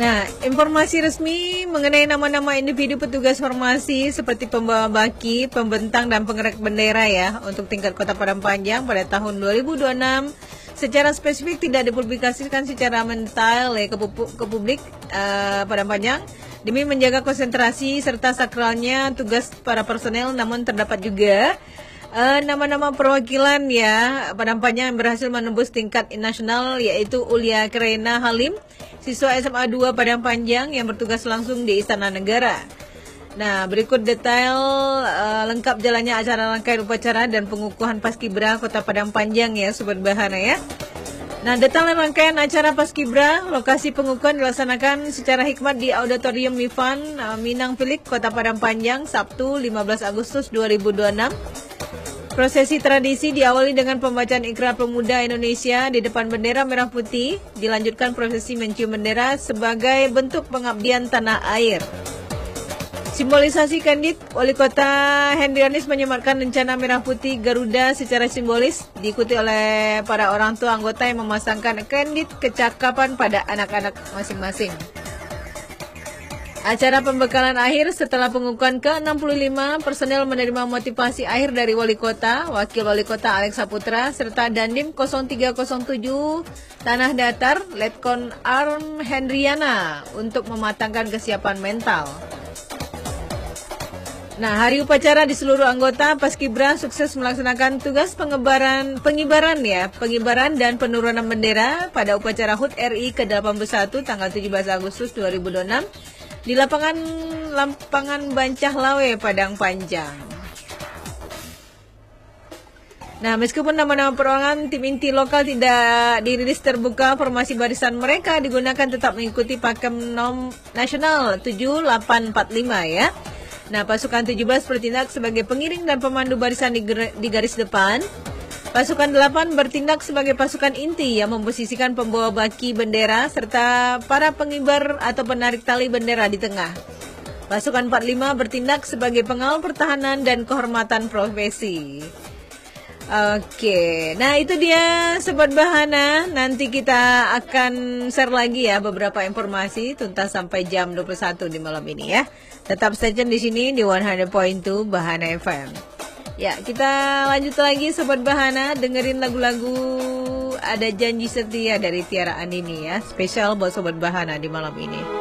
Nah, informasi resmi mengenai nama-nama individu petugas formasi seperti pembawa baki, pembentang, dan pengerak bendera ya untuk tingkat Kota Padang Panjang pada tahun 2026 secara spesifik tidak dipublikasikan secara mendetail ya ke publik Padang Panjang demi menjaga konsentrasi serta sakralnya tugas para personel, namun terdapat juga nama-nama perwakilan ya Padang Panjang yang berhasil menembus tingkat nasional, yaitu Ulia Krena Halim, siswa SMA 2 Padang Panjang yang bertugas langsung di Istana Negara. Nah, berikut detail lengkap jalannya acara rangkaian upacara dan pengukuhan Paskibra Kota Padang Panjang ya Sobat Bahana ya. Nah, detail rangkaian acara Paskibra, lokasi pengukuhan dilaksanakan secara hikmat di Auditorium Mifan Minang Pilik Kota Padang Panjang Sabtu 15 Agustus 2026. Prosesi tradisi diawali dengan pembacaan Ikrar Pemuda Indonesia di depan bendera merah putih, dilanjutkan prosesi mencium bendera sebagai bentuk pengabdian tanah air. Simbolisasi Kandid, Wali Kota Hendrianis menyematkan rencana merah putih Garuda secara simbolis, diikuti oleh para orang tua anggota yang memasangkan Kandid kecakapan pada anak-anak masing-masing. Acara pembekalan akhir setelah pengukuhan ke-65, personel menerima motivasi akhir dari Wali Kota, Wakil Wali Kota Alex Saputra, serta Dandim 0307 Tanah Datar, Letkon Arm Hendriana untuk mematangkan kesiapan mental. Nah, hari upacara di seluruh anggota Paskibra sukses melaksanakan tugas pengibaran dan penurunan bendera pada upacara HUT RI ke-81 tanggal 17 Agustus 2026 di lapangan Bancah Lawe, Padang Panjang. Nah, meskipun nama-nama perorangan tim inti lokal tidak dirilis terbuka, formasi barisan mereka digunakan tetap mengikuti pakem nasional 7845 ya. Nah, pasukan 17 bertindak sebagai pengiring dan pemandu barisan di garis depan. Pasukan 8 bertindak sebagai pasukan inti yang memposisikan pembawa baki bendera serta para pengibar atau penarik tali bendera di tengah. Pasukan 45 bertindak sebagai pengawal pertahanan dan kehormatan profesi. Oke, nah itu dia Sobat Bahana. Nanti kita akan share lagi ya beberapa informasi tuntas sampai jam 21 di malam ini ya. Tetap stay tune di sini di 100.2 Bahana FM. Ya, kita lanjut lagi Sobat Bahana, dengerin lagu-lagu Ada Janji Setia dari Tiara Andini ya. Spesial buat Sobat Bahana di malam ini.